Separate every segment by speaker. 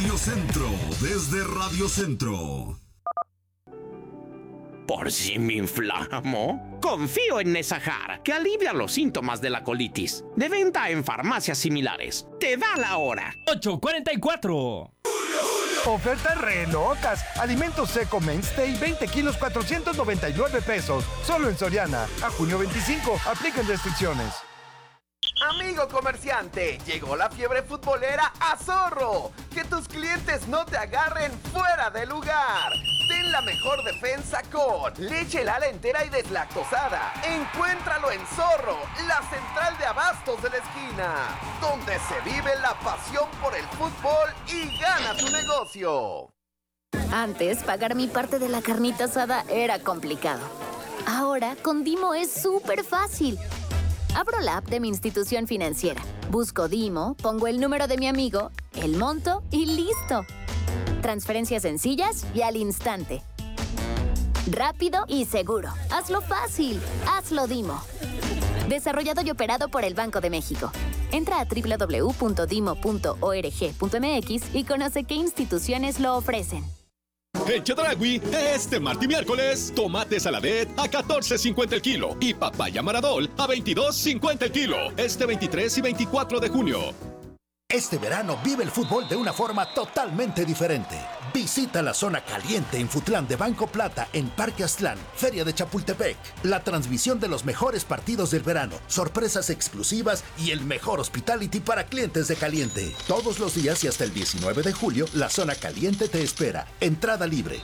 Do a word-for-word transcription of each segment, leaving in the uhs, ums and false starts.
Speaker 1: Radio Centro, desde Radio Centro.
Speaker 2: ¿Por si me inflamo? Confío en Nesajar, que alivia los síntomas de la colitis. De venta en farmacias similares. Te da la hora.
Speaker 3: ocho cuarenta y cuatro.
Speaker 4: Ofertas re locas. Alimento seco Mainstay, veinte kilos, cuatrocientos noventa y nueve pesos. Solo en Soriana. A junio veinticinco. Aplican restricciones.
Speaker 5: Amigo comerciante, llegó la fiebre futbolera a Zorro. Que tus clientes no te agarren fuera de lugar. Ten la mejor defensa con leche Lala entera y deslactosada. Encuéntralo en Zorro, la central de abastos de la esquina, donde se vive la pasión por el fútbol y gana tu negocio.
Speaker 6: Antes, pagar mi parte de la carnita asada era complicado. Ahora, con Dimo es súper fácil. Abro la app de mi institución financiera, busco Dimo, pongo el número de mi amigo, el monto y ¡listo! Transferencias sencillas y al instante. Rápido y seguro. Hazlo fácil. Hazlo Dimo. Desarrollado y operado por el Banco de México. Entra a doble u doble u doble u punto dimo punto org punto m x y conoce qué instituciones lo ofrecen.
Speaker 7: En Chedraui, este martes y miércoles, tomate saladet a catorce cincuenta el kilo y papaya maradol a veintidós cincuenta el kilo. Este veintitrés y veinticuatro de junio.
Speaker 8: Este verano vive el fútbol de una forma totalmente diferente. Visita la zona caliente en Futlán de Banco Plata en Parque Aztlán, Feria de Chapultepec. La transmisión de los mejores partidos del verano, sorpresas exclusivas y el mejor hospitality para clientes de Caliente. Todos los días y hasta el diecinueve de julio, la zona caliente te espera. Entrada libre.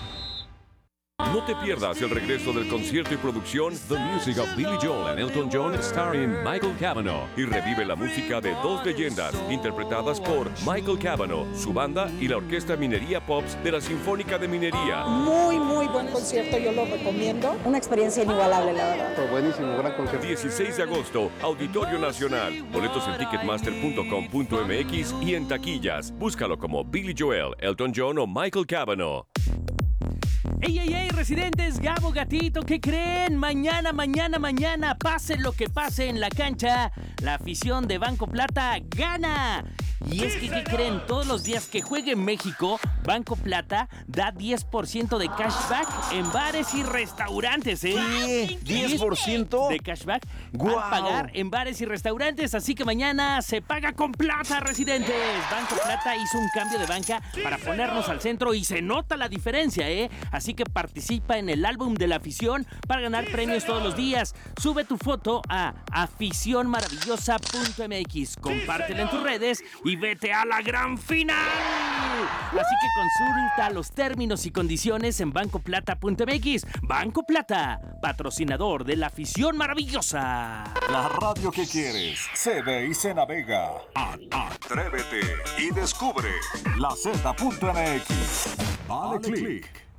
Speaker 9: No te pierdas el regreso del concierto y producción The Music of Billy Joel and Elton John starring Michael Cavanaugh y revive la música de dos leyendas interpretadas por Michael Cavanaugh, su banda y la Orquesta Minería Pops de la Sinfónica de Minería.
Speaker 10: Muy, muy buen concierto, yo lo recomiendo. Una experiencia inigualable, la verdad.
Speaker 9: Fue buenísimo, gran concierto. dieciséis de agosto, Auditorio Nacional. Boletos en ticketmaster punto com punto m x y en taquillas. Búscalo como Billy Joel, Elton John o Michael Cavanaugh.
Speaker 3: ¡Ey, ey, ey, residentes! Gabo, Gatito, ¿qué creen? Mañana, mañana, mañana, pase lo que pase en la cancha, la afición de Banco Plata gana. Y es que, ¿qué creen? Todos los días que juegue México, Banco Plata da diez por ciento de cashback en bares y restaurantes, ¿eh?
Speaker 11: ¿Qué? ¿diez por ciento?
Speaker 3: De cashback
Speaker 11: ¡Guau!
Speaker 3: al pagar en bares y restaurantes. Así que mañana se paga con plata, residentes. Banco Plata hizo un cambio de banca para ponernos al centro y se nota la diferencia, ¿eh? Así que participa en el álbum de la afición para ganar premios todos los días. Sube tu foto a afición maravillosa punto m x, compártela en tus redes y vete a la gran final. Así que consulta los términos y condiciones en banco plata punto m x. Banco Plata, patrocinador de la afición maravillosa.
Speaker 12: La radio que quieres se ve y se navega. Atrévete y descubre la Z punto m x. Dale click.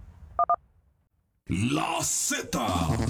Speaker 1: La Z.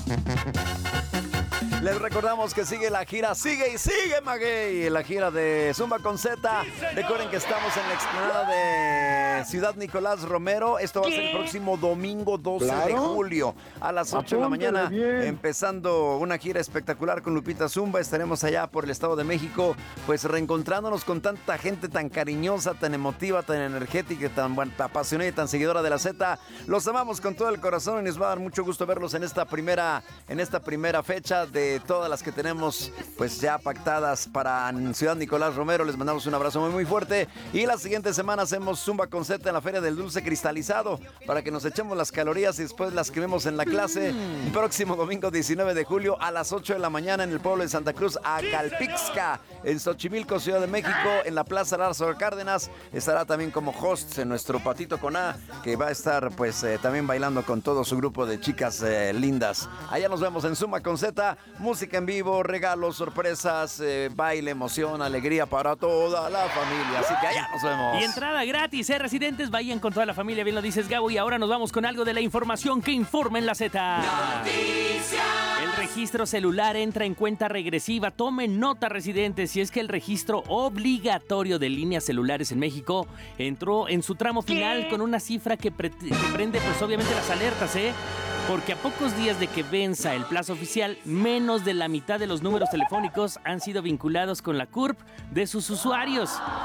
Speaker 11: Les recordamos que sigue la gira, sigue y sigue, Maguey, la gira de Zumba con Z. Recuerden que estamos en la explanada de Ciudad Nicolás Romero. Esto va a ser el próximo domingo doce de
Speaker 13: Claro.
Speaker 11: julio a las ocho de la
Speaker 13: Apúntale
Speaker 11: mañana.
Speaker 13: bien.
Speaker 11: Empezando una gira espectacular con Lupita Zumba. Estaremos allá por el Estado de México, pues reencontrándonos con tanta gente tan cariñosa, tan emotiva, tan energética, tan bueno, apasionada y tan seguidora de la Z. Los amamos con todo el corazón y nos va a dar mucho gusto verlos en esta primera, en esta primera fecha de todas las que tenemos pues ya pactadas para Ciudad Nicolás Romero. Les mandamos un abrazo muy muy fuerte y la siguiente semana hacemos Zumba con Z en la Feria del Dulce Cristalizado para que nos echemos las calorías y después las quememos en la clase. El próximo domingo diecinueve de julio a las ocho de la mañana en el pueblo de Santa Cruz, Acalpixca, en Xochimilco, Ciudad de México, en la Plaza Lázaro Cárdenas. Estará también como host en nuestro Patito con A, que va a estar pues eh, también bailando con todo su grupo de chicas eh, lindas. Allá nos vemos en Zumba con Z. Música en vivo, regalos, sorpresas, eh, baile, emoción, alegría para toda la familia. Así que allá nos vemos.
Speaker 3: Y entrada gratis, ¿eh, residentes? Vayan con toda la familia, bien lo dices, Gabo. Y ahora nos vamos con algo de la información que informa en la Z.
Speaker 14: Noticias.
Speaker 3: El registro celular entra en cuenta regresiva. Tomen nota, residentes, si es que el registro obligatorio de líneas celulares en México entró en su tramo final con una cifra que, pre- que prende, pues obviamente las alertas, ¿eh? Porque a pocos días de que venza el plazo oficial, menos de la mitad de los números telefónicos han sido vinculados con la C U R P de sus usuarios.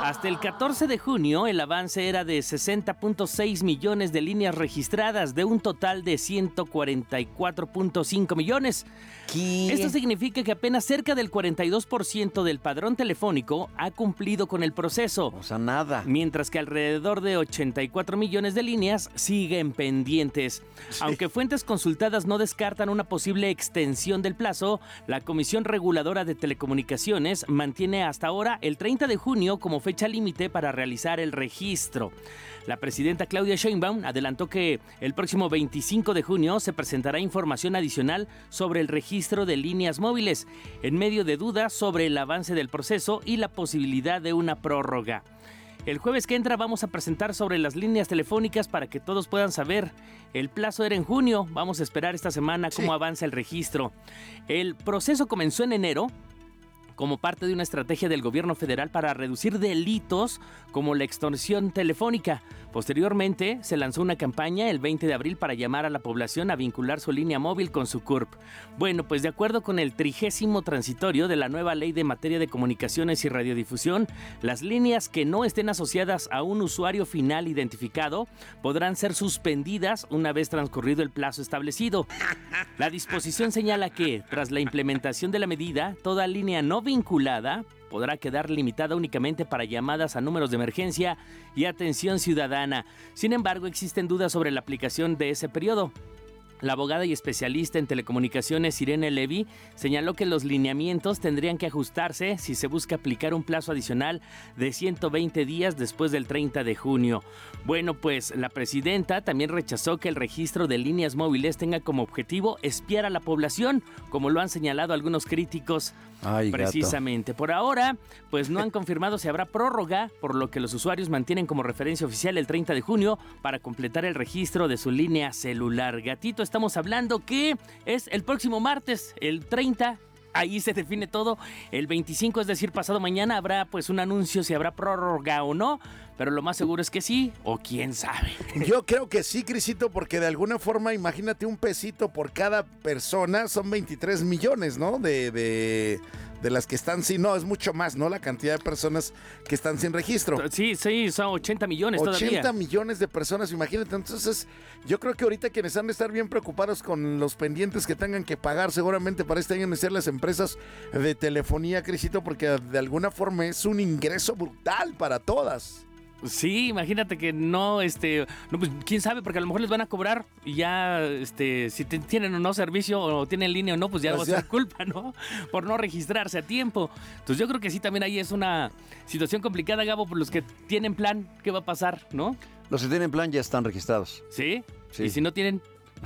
Speaker 3: Hasta el catorce de junio, el avance era de sesenta punto seis millones de líneas registradas, de un total de ciento cuarenta y cuatro punto cinco millones.
Speaker 11: ¿Qué?
Speaker 3: Esto significa que apenas cerca del cuarenta y dos por ciento del padrón telefónico ha cumplido con el proceso.
Speaker 11: O sea, nada.
Speaker 3: Mientras que alrededor de ochenta y cuatro millones de líneas siguen pendientes. Sí. Aunque fuentes consultadas no descartan una posible extensión del plazo, la Comisión Reguladora de Telecomunicaciones mantiene hasta ahora el treinta de junio como fecha límite para realizar el registro. La presidenta Claudia Sheinbaum adelantó que el próximo veinticinco de junio se presentará información adicional sobre el registro de líneas móviles, en medio de dudas sobre el avance del proceso y la posibilidad de una prórroga. El jueves que entra vamos a presentar sobre las líneas telefónicas para que todos puedan saber. El plazo era en junio, vamos a esperar esta semana cómo sí. avanza el registro. El proceso comenzó en enero como parte de una estrategia del gobierno federal para reducir delitos como la extorsión telefónica. Posteriormente, se lanzó una campaña el veinte de abril para llamar a la población a vincular su línea móvil con su C U R P. Bueno, pues de acuerdo con el trigésimo transitorio de la nueva ley de materia de comunicaciones y radiodifusión, las líneas que no estén asociadas a un usuario final identificado podrán ser suspendidas una vez transcurrido el plazo establecido. La disposición señala que, tras la implementación de la medida, toda línea no vinculada podrá quedar limitada únicamente para llamadas a números de emergencia y atención ciudadana. Sin embargo, existen dudas sobre la aplicación de ese periodo. La abogada y especialista en telecomunicaciones Irene Levy señaló que los lineamientos tendrían que ajustarse si se busca aplicar un plazo adicional de ciento veinte días después del treinta de junio. Bueno, pues la presidenta también rechazó que el registro de líneas móviles tenga como objetivo espiar a la población, como lo han señalado algunos críticos.
Speaker 11: Ay,
Speaker 3: precisamente.
Speaker 11: Gato.
Speaker 3: Por ahora, pues no han confirmado si habrá prórroga, por lo que los usuarios mantienen como referencia oficial el treinta de junio para completar el registro de su línea celular. Gatito, estamos hablando que es el próximo martes, el treinta. Ahí se define todo. El veinticinco, es decir, pasado mañana, habrá pues un anuncio si habrá prórroga o no. Pero lo más seguro es que sí, o quién sabe.
Speaker 13: Yo creo que sí, Crisito, porque de alguna forma, imagínate un pesito por cada persona, son veintitrés millones, ¿no? De, de, de las que están sin, no, es mucho más, ¿no? La cantidad de personas que están sin registro.
Speaker 3: Sí, sí, son ochenta millones todavía.
Speaker 13: ochenta millones de personas, imagínate. Entonces, yo creo que ahorita quienes han de estar bien preocupados con los pendientes que tengan que pagar seguramente para este año han de ser las empresas de telefonía, Crisito, porque de alguna forma es un ingreso brutal para todas.
Speaker 3: Sí, imagínate que no, este, no, pues quién sabe, porque a lo mejor les van a cobrar y ya, este, si te, tienen o no servicio o tienen línea o no, pues ya no va a ser culpa, ¿no? Por no registrarse a tiempo. Entonces yo creo que sí, también ahí es una situación complicada, Gabo, por los que tienen plan, ¿qué va a pasar, no?
Speaker 11: Los que tienen plan ya están registrados.
Speaker 3: ¿Sí? Sí. ¿Y si no tienen?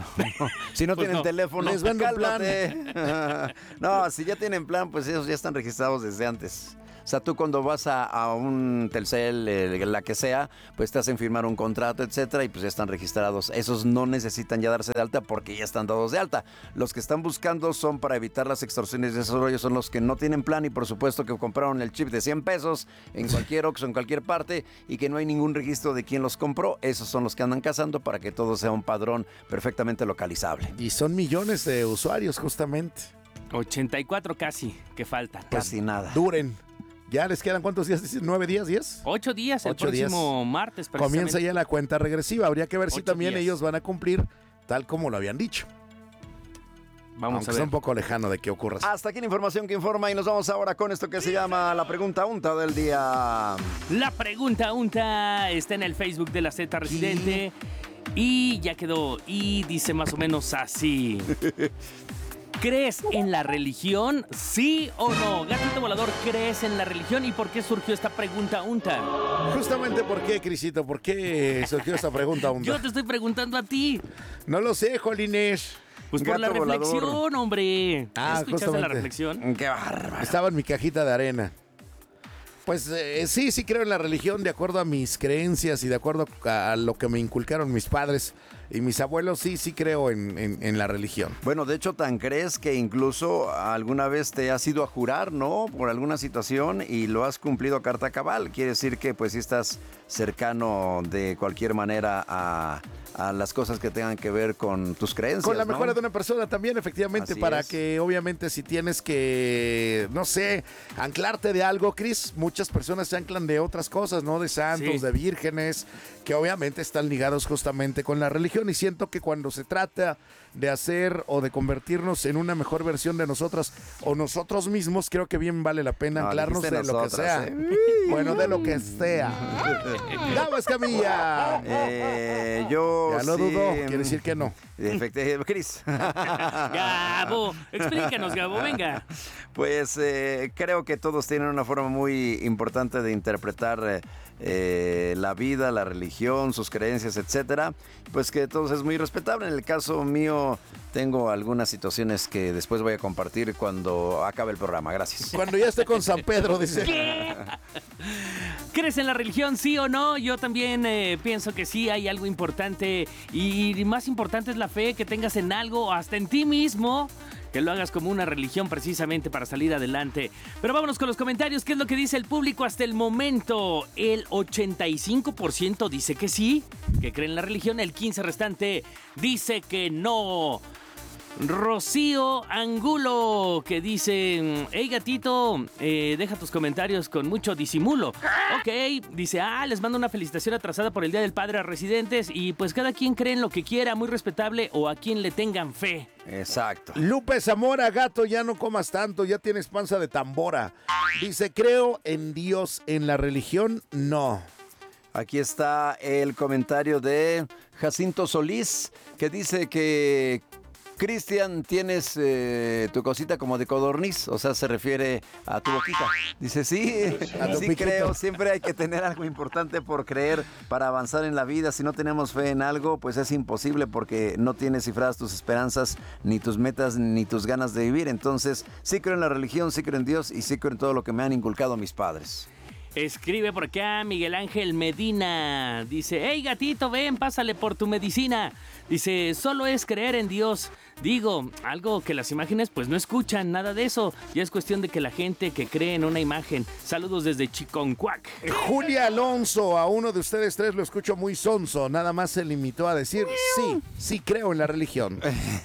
Speaker 11: Si no
Speaker 3: Pues
Speaker 11: tienen
Speaker 3: no.
Speaker 11: teléfono,
Speaker 13: Les vendo un plan.
Speaker 11: No, si ya tienen plan, pues esos ya están registrados desde antes. O sea, tú cuando vas a, a un Telcel, eh, la que sea, pues te hacen firmar un contrato, etcétera, y pues ya están registrados. Esos no necesitan ya darse de alta porque ya están dados de alta. Los que están buscando son para evitar las extorsiones de esos rollos, son los que no tienen plan y por supuesto que compraron el chip de cien pesos en cualquier Oxxo, en cualquier parte, y que no hay ningún registro de quién los compró. Esos son los que andan cazando para que todo sea un padrón perfectamente localizable.
Speaker 13: Y son millones de usuarios, justamente.
Speaker 3: ochenta y cuatro casi, que faltan.
Speaker 11: Casi nada.
Speaker 13: Duren. ¿Ya les quedan cuántos días? ¿Nueve días? ¿Diez?
Speaker 3: Ocho días, el
Speaker 13: Ocho
Speaker 3: próximo
Speaker 13: días.
Speaker 3: martes.
Speaker 13: Comienza ya la cuenta regresiva. Habría que ver si
Speaker 3: Ocho
Speaker 13: también
Speaker 3: días.
Speaker 13: ellos van a cumplir tal como lo habían dicho.
Speaker 3: Vamos
Speaker 13: Aunque
Speaker 3: a ver.
Speaker 13: está un poco lejano de que ocurra.
Speaker 11: Hasta aquí la información que informa y nos vamos ahora con esto que se llama la pregunta unta del día.
Speaker 3: La pregunta unta está en el Facebook de la Z Residente y ya quedó. Y dice más o menos así. ¿Crees en la religión? ¿Sí o no? Gatito Volador, ¿crees en la religión? ¿Y por qué surgió esta pregunta unta?
Speaker 13: Justamente, ¿por qué, Crisito? ¿Por qué surgió esta pregunta unta?
Speaker 3: Yo te estoy preguntando a ti.
Speaker 13: No lo sé, Jolines.
Speaker 3: Pues por la
Speaker 11: Gato volador.
Speaker 3: reflexión, hombre.
Speaker 13: Ah,
Speaker 3: ¿Escuchaste
Speaker 13: justamente.
Speaker 3: la reflexión?
Speaker 11: Qué bárbaro.
Speaker 13: Estaba en mi cajita de arena. Pues eh, sí, sí creo en la religión de acuerdo a mis creencias y de acuerdo a lo que me inculcaron mis padres y mis abuelos. Sí, sí creo en, en, en la religión.
Speaker 11: Bueno, de hecho, tan crees que incluso alguna vez te has ido a jurar, ¿no? Por alguna situación y lo has cumplido a carta cabal. Quiere decir que pues sí estás cercano de cualquier manera a, a las cosas que tengan que ver con tus creencias.
Speaker 13: Con la
Speaker 11: ¿no?
Speaker 13: mejora de una persona también, efectivamente,
Speaker 11: Así
Speaker 13: para
Speaker 11: es.
Speaker 13: que obviamente si tienes que, no sé, anclarte de algo, Cris, muchas personas se anclan de otras cosas, ¿no? De santos,
Speaker 3: Sí.
Speaker 13: de vírgenes, que obviamente están ligados justamente con la religión, y siento que cuando se trata de hacer o de convertirnos en una mejor versión de nosotras o nosotros mismos, creo que bien vale la pena
Speaker 11: No,
Speaker 13: anclarnos de
Speaker 11: dijiste
Speaker 13: lo que
Speaker 11: nosotras,
Speaker 13: sea.
Speaker 11: ¿eh?
Speaker 13: Bueno, de lo que sea. Gabo Escamilla.
Speaker 11: Eh, yo
Speaker 13: Ya lo
Speaker 11: sí,
Speaker 13: dudó,
Speaker 11: mm,
Speaker 13: quiere decir que no.
Speaker 11: Efectivamente, Cris.
Speaker 3: Gabo, explícanos, Gabo, venga.
Speaker 11: Pues eh, creo que todos tienen una forma muy importante de interpretar eh, eh, la vida, la religión, sus creencias, etcétera. Pues que todos es muy respetable. En el caso mío, tengo algunas situaciones que después voy a compartir cuando acabe el programa. Gracias.
Speaker 13: Cuando ya esté con San Pedro, dice.
Speaker 3: ¿Qué? ¿Crees en la religión, sí o no? Yo también eh, pienso que sí, hay algo importante. Y más importante es la fe que tengas en algo, hasta en ti mismo. Que lo hagas como una religión precisamente para salir adelante. Pero vámonos con los comentarios. ¿Qué es lo que dice el público hasta el momento? El ochenta y cinco por ciento dice que sí, que cree en la religión. El quince por ciento restante dice que no. Rocío Angulo, que dice: hey gatito, eh, deja tus comentarios con mucho disimulo. Ok, dice: ah, les mando una felicitación atrasada por el Día del Padre a residentes. Y pues cada quien cree en lo que quiera, muy respetable, o a quien le tengan fe.
Speaker 11: Exacto.
Speaker 13: Lupe Zamora, gato, ya no comas tanto, ya tienes panza de tambora. Dice: creo en Dios, en la religión, no.
Speaker 11: Aquí está el comentario de Jacinto Solís, que dice que Cristian, tienes eh, tu cosita como de codorniz, o sea, se refiere a tu boquita. Dice, sí, sí creo, siempre hay que tener algo importante por creer para avanzar en la vida. Si no tenemos fe en algo, pues es imposible porque no tienes cifradas tus esperanzas, ni tus metas, ni tus ganas de vivir. Entonces, sí creo en la religión, sí creo en Dios y sí creo en todo lo que me han inculcado mis padres.
Speaker 3: Escribe por acá Miguel Ángel Medina. Dice: hey gatito, ven, pásale por tu medicina. Dice: solo es creer en Dios. Digo, algo que las imágenes pues no escuchan, nada de eso. Ya es cuestión de que la gente que cree en una imagen. Saludos desde Chiconcuac.
Speaker 13: Julia Alonso, a uno de ustedes tres lo escucho muy sonso. Nada más se limitó a decir: sí, sí creo en la religión.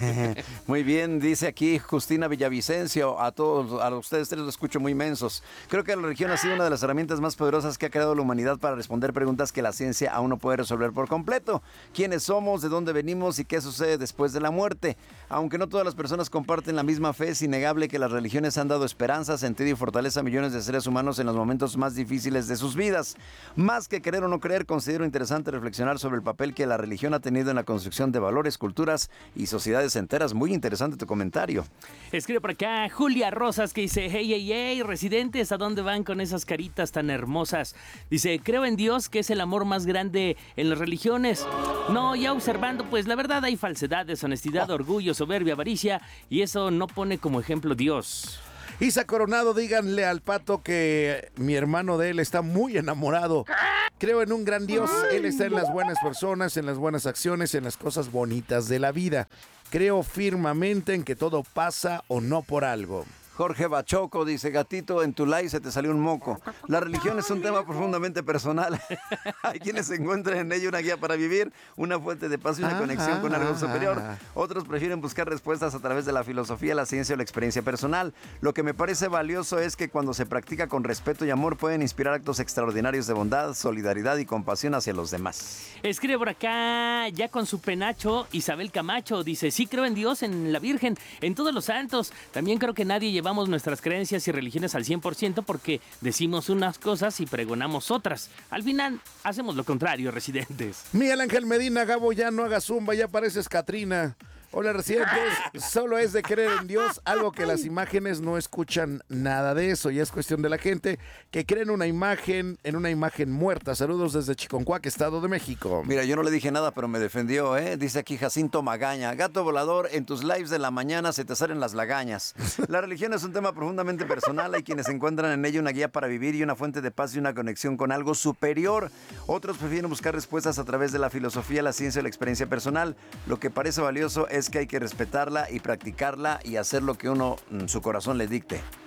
Speaker 11: Muy bien, dice aquí Justina Villavicencio, a todos, a ustedes tres los escucho muy mensos. Creo que la religión ha sido una de las herramientas más poderosas que ha creado la humanidad para responder preguntas que la ciencia aún no puede resolver por completo. ¿Quiénes somos? ¿De dónde venimos? ¿Y qué sucede después de la muerte? Aunque no todas las personas comparten la misma fe, es innegable que las religiones han dado esperanza, sentido y fortaleza a millones de seres humanos en los momentos más difíciles de sus vidas. Más que creer o no creer, considero interesante reflexionar sobre el papel que la religión ha tenido en la construcción de valores, culturas y sociedades enteras. Muy interesante tu comentario.
Speaker 3: Escribe por acá Julia Rosas, que dice: hey, hey, hey, residentes, ¿a dónde van con esas caritas tan hermosas? Dice: creo en Dios, que es el amor más grande en las religiones. No, ya observando, pues la verdad hay falsedad, deshonestidad, orgullo, soberbia, avaricia, y eso no pone como ejemplo Dios.
Speaker 13: Isa Coronado, díganle al Pato que mi hermano de él está muy enamorado. Creo en un gran Dios, él está en las buenas personas, en las buenas acciones, en las cosas bonitas de la vida. Creo firmemente en que todo pasa o no por algo.
Speaker 11: Jorge Bachoco dice: gatito, en tu live se te salió un moco. La religión es un tema profundamente personal. Hay quienes encuentran en ella una guía para vivir, una fuente de paz y una conexión con algo superior. Otros prefieren buscar respuestas a través de la filosofía, la ciencia o la experiencia personal. Lo que me parece valioso es que cuando se practica con respeto y amor pueden inspirar actos extraordinarios de bondad, solidaridad y compasión hacia los demás.
Speaker 3: Escribe por acá, ya con su penacho, Isabel Camacho. Dice: sí creo en Dios, en la Virgen, en todos los santos. También creo que nadie lleva nuestras creencias y religiones al cien por ciento porque decimos unas cosas y pregonamos otras. Al final, hacemos lo contrario, residentes.
Speaker 13: Miguel Ángel Medina, Gabo, ya no hagas zumba, ya pareces Catrina. Hola, residentes, solo es de creer en Dios, algo que las imágenes no escuchan nada de eso. Ya es cuestión de la gente que cree en una imagen, en una imagen muerta. Saludos desde Chiconcuac, Estado de México.
Speaker 11: Mira, yo no le dije nada, pero me defendió, ¿eh? Dice aquí Jacinto Magaña: gato volador, en tus lives de la mañana se te salen las lagañas. La religión es un tema profundamente personal. Hay quienes encuentran en ella una guía para vivir y una fuente de paz y una conexión con algo superior. Otros prefieren buscar respuestas a través de la filosofía, la ciencia o la experiencia personal. Lo que parece valioso es que hay que respetarla y practicarla y hacer lo que uno, su corazón le dicte.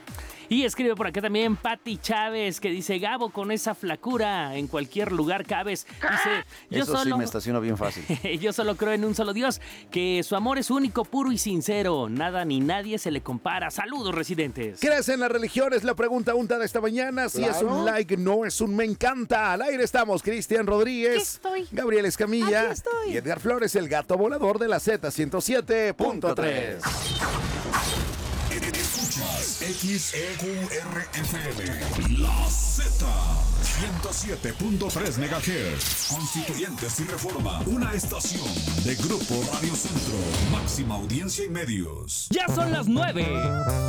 Speaker 3: Y escribe por acá también Pati Chávez, que dice, Gabo, con esa flacura en cualquier lugar cabes. Dice, yo
Speaker 11: Eso
Speaker 3: solo...
Speaker 11: sí me estaciono bien fácil.
Speaker 3: Yo solo creo en un solo Dios, que su amor es único, puro y sincero. Nada ni nadie se le compara. Saludos, residentes.
Speaker 13: ¿Crees en la religión? Es la pregunta unta de esta mañana. Si
Speaker 3: Claro.
Speaker 13: es un like, no es un me encanta. Al aire estamos Cristian Rodríguez, Gabriel Escamilla
Speaker 14: Aquí estoy.
Speaker 13: y Edgar Flores, el gato volador de la Z ciento siete punto tres.
Speaker 1: Escuchas X E Q R F M, la Z, ciento siete punto tres megahertz. Constituyentes y Reforma, una estación de Grupo Radio Centro, máxima audiencia y medios.
Speaker 3: Ya son las nueve